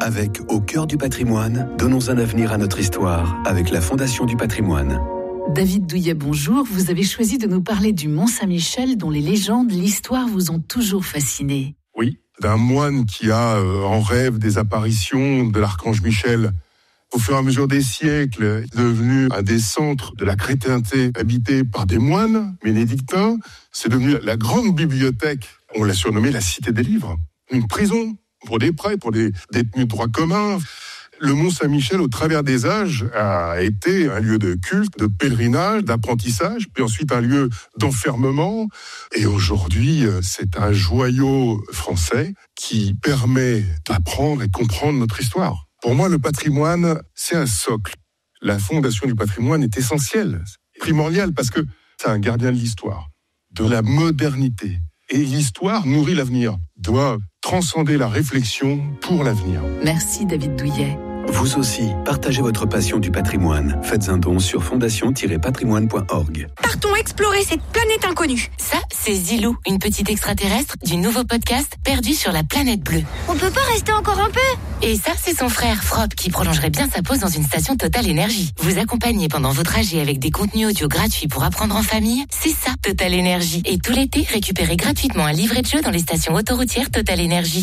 Avec Au cœur du patrimoine, donnons un avenir à notre histoire avec la Fondation du patrimoine. David Douillet, bonjour. Vous avez choisi de nous parler du Mont-Saint-Michel dont les légendes, l'histoire vous ont toujours fasciné. Oui, d'un moine qui a en rêve des apparitions de l'archange Michel. Au fur et à mesure des siècles, est devenu un des centres de la chrétienté habité par des moines bénédictins. C'est devenu la grande bibliothèque. On l'a surnommée la Cité des Livres. Une prison pour des prêtres, pour des détenus de droit commun. Le Mont-Saint-Michel, au travers des âges, a été un lieu de culte, de pèlerinage, d'apprentissage, puis ensuite un lieu d'enfermement. Et aujourd'hui, c'est un joyau français qui permet d'apprendre et de comprendre notre histoire. Pour moi, le patrimoine, c'est un socle. La Fondation du patrimoine est essentielle, primordiale, parce que c'est un gardien de l'histoire, de la modernité. Et l'histoire nourrit l'avenir, doit transcender la réflexion pour l'avenir. Merci David Douillet. Vous aussi, partagez votre passion du patrimoine. Faites un don sur fondation-patrimoine.org. Partons explorer cette planète inconnue. Ça, c'est Zilou, une petite extraterrestre du nouveau podcast Perdu sur la planète bleue. On peut pas rester encore un peu? Et ça, c'est son frère Frop qui prolongerait bien sa pause dans une station Total Énergie. Vous accompagner pendant vos trajets avec des contenus audio gratuits pour apprendre en famille, c'est ça, Total Énergie. Et tout l'été, récupérez gratuitement un livret de jeu dans les stations autoroutières Total Énergie.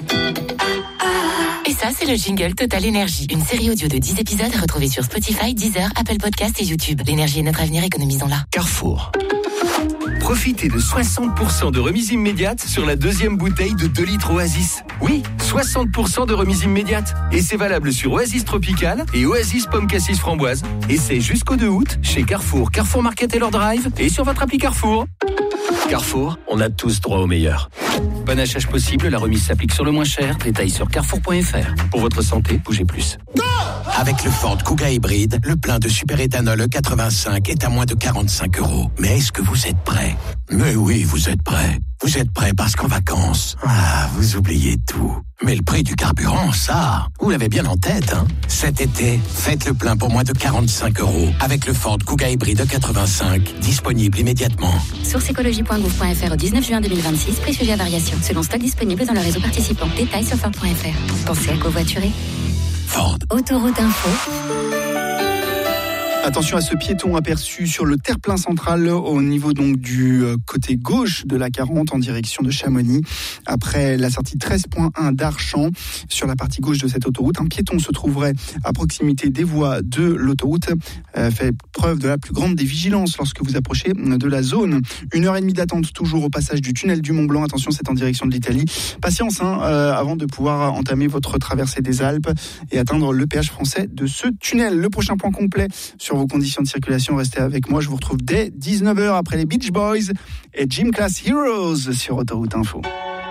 Et ça, c'est le jingle Total Énergie. Une série audio de 10 épisodes à retrouver sur Spotify, Deezer, Apple Podcasts et YouTube. L'énergie est notre avenir, économisons-la. Carrefour. Profitez de 60% de remise immédiate sur la deuxième bouteille de 2 litres Oasis. Oui, 60% de remise immédiate. Et c'est valable sur Oasis Tropical et Oasis Pomme Cassis Framboise. Et c'est jusqu'au 2 août chez Carrefour, Carrefour Market et leur Drive et sur votre appli Carrefour. Carrefour, on a tous droit au meilleur. Bon achat possible, la remise s'applique sur le moins cher. Détails sur carrefour.fr. Pour votre santé, bougez plus. Avec le Ford Kuga hybride, le plein de superéthanol E85 est à moins de 45 €. Mais est-ce que vous êtes prêts? Mais oui, vous êtes prêts. Vous êtes prêts parce qu'en vacances, vous oubliez tout. Mais le prix du carburant, ça, vous l'avez bien en tête, hein? Cet été, faites le plein pour moins de 45 € avec le Ford Kuga hybride E85, disponible immédiatement. Source écologie.gouv.fr au 19 juin 2026, prix sujet à variation, selon stock disponible dans le réseau participant. Détails sur Ford.fr. Pensez à covoiturer. Ford. Autoroute Info. Attention à ce piéton aperçu sur le terre-plein central au niveau donc du côté gauche de la 40 en direction de Chamonix. Après la sortie 13.1 d'Archamps, sur la partie gauche de cette autoroute, un piéton se trouverait à proximité des voies de l'autoroute. Fait preuve de la plus grande des vigilances lorsque vous approchez de la zone. 1h30 d'attente toujours au passage du tunnel du Mont-Blanc. Attention, c'est en direction de l'Italie. Patience avant de pouvoir entamer votre traversée des Alpes et atteindre le péage français de ce tunnel. Le prochain point complet sur vos conditions de circulation, restez avec moi. Je vous retrouve dès 19h après les Beach Boys et Gym Class Heroes sur Autoroute Info.